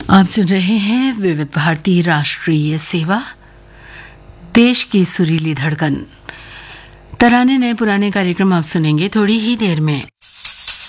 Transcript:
आप सुन रहे हैं विविध भारती राष्ट्रीय सेवा, देश की सुरीली धड़कन। तराने नए पुराने कार्यक्रम आप सुनेंगे थोड़ी ही देर में।